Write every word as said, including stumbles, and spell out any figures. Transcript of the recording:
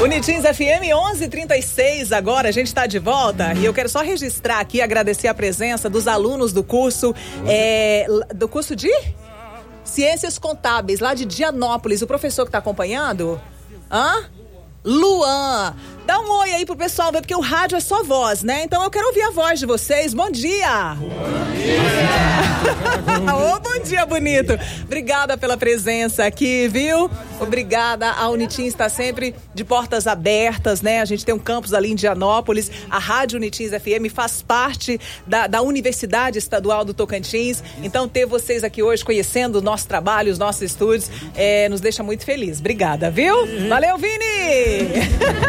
Unitins F M onze e trinta e seis, agora a gente está de volta e eu quero só registrar aqui, agradecer a presença dos alunos do curso, é, do curso de Ciências Contábeis, lá de Dianópolis. O professor que está acompanhando, hã? Luan. Dá um oi aí pro pessoal, porque o rádio é só voz, né? Então eu quero ouvir a voz de vocês. Bom dia! Bom dia! Ô, bom dia, bonito! Obrigada pela presença aqui, viu? Obrigada. A Unitins está sempre de portas abertas, né? A gente tem um campus ali em Dianópolis. A Rádio Unitins F M faz parte da, da Universidade Estadual do Tocantins. Então, ter vocês aqui hoje conhecendo o nosso trabalho, os nossos estúdios, é, nos deixa muito feliz. Obrigada, viu? Valeu, Vini!